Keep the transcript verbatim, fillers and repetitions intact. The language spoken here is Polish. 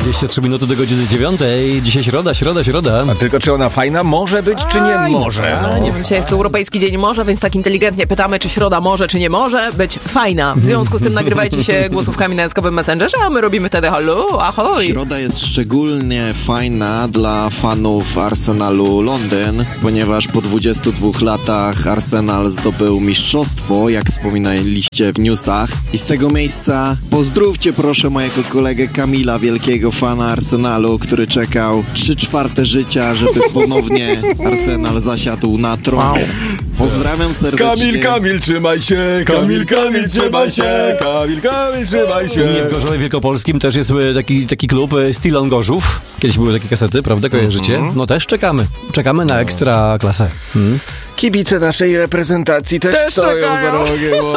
dwadzieścia trzy minuty do godziny dziewiątej. Dzisiaj środa, środa, środa. A tylko czy ona fajna może być, czy nie Aj, może? no. A, nie wiem, dzisiaj jest to Europejski Dzień Morza, więc tak inteligentnie pytamy, czy środa może, czy nie może być fajna. W związku z tym nagrywajcie się głosówkami na Jackowym Messengerze, a my robimy wtedy hallo, ahoj. Środa jest szczególnie fajna dla fanów Arsenalu Londyn, ponieważ po dwudziestu dwóch latach Arsenal zdobył mistrzostwo, jak wspominaliście w newsach. I z tego miejsca pozdrówcie proszę mojego kolegę Kamila, wielkiego fana Arsenalu, który czekał trzy czwarte życia, żeby ponownie Arsenal zasiadł na tronie. Pozdrawiam serdecznie. Kamil, Kamil, trzymaj się! Kamil, Kamil, trzymaj się! Kamil, Kamil, trzymaj się! U mnie w Gorzowie Wielkopolskim też jest e, taki, taki klub e, Steel on Gorzów. Kiedyś były takie kasety, prawda? Kojarzycie? Mm-hmm. No też czekamy. Czekamy na ekstra klasę. Hmm? Kibice naszej reprezentacji też, Też stoją czekają. za rogiem.